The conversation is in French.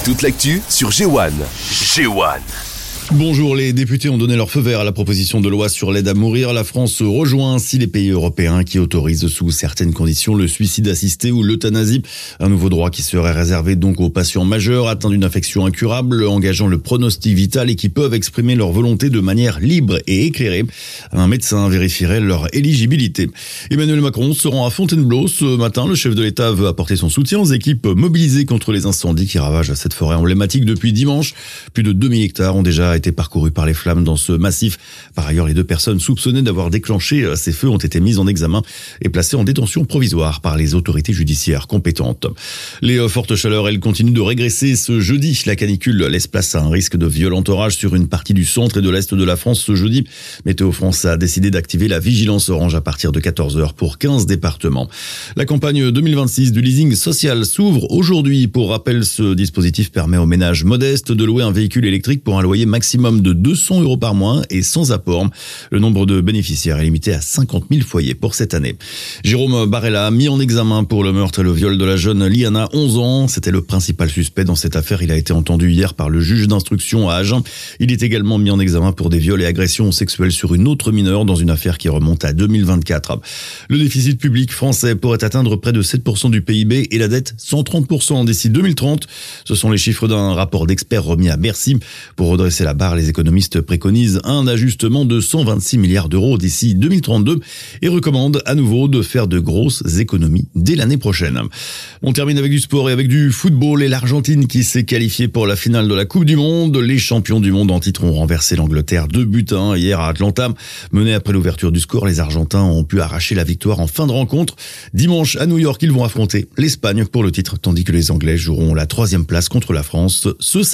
Toute l'actu sur G1. G1. Bonjour, les députés ont donné leur feu vert à la proposition de loi sur l'aide à mourir. La France rejoint ainsi les pays européens qui autorisent sous certaines conditions le suicide assisté ou l'euthanasie. Un nouveau droit qui serait réservé donc aux patients majeurs atteints d'une infection incurable, engageant le pronostic vital et qui peuvent exprimer leur volonté de manière libre et éclairée. Un médecin vérifierait leur éligibilité. Emmanuel Macron se rend à Fontainebleau ce matin. Le chef de l'État veut apporter son soutien aux équipes mobilisées contre les incendies qui ravagent cette forêt emblématique depuis dimanche. Plus de 2000 hectares ont déjà été parcourus par les flammes dans ce massif. Par ailleurs, les deux personnes soupçonnées d'avoir déclenché ces feux ont été mises en examen et placées en détention provisoire par les autorités judiciaires compétentes. Les fortes chaleurs, elles continuent de régresser ce jeudi. La canicule laisse place à un risque de violent orage sur une partie du centre et de l'est de la France ce jeudi. Météo France a décidé d'activer la vigilance orange à partir de 14h pour 15 départements. La campagne 2026 du leasing social s'ouvre aujourd'hui. Pour rappel, ce dispositif permet aux ménages modestes de louer un véhicule électrique pour un loyer maximum de 200 € par mois et sans apport. Le nombre de bénéficiaires est limité à 50 000 foyers pour cette année. Jérôme Barella, mis en examen pour le meurtre et le viol de la jeune Liana, 11 ans. C'était le principal suspect dans cette affaire. Il a été entendu hier par le juge d'instruction à Agen. Il est également mis en examen pour des viols et agressions sexuelles sur une autre mineure dans une affaire qui remonte à 2024. Le déficit public français pourrait atteindre près de 7% du PIB et la dette 130% d'ici 2030. Ce sont les chiffres d'un rapport d'experts remis à Bercy. Pour redresser la barre, les économistes préconisent un ajustement de 126 milliards d'euros d'ici 2032 et recommandent à nouveau de faire de grosses économies dès l'année prochaine. On termine avec du sport et avec du football et l'Argentine qui s'est qualifiée pour la finale de la Coupe du Monde. Les champions du monde en titre ont renversé l'Angleterre 2-1 hier à Atlanta. Menés après l'ouverture du score, les Argentins ont pu arracher la victoire en fin de rencontre. Dimanche à New York, ils vont affronter l'Espagne pour le titre, tandis que les Anglais joueront la 3e place contre la France ce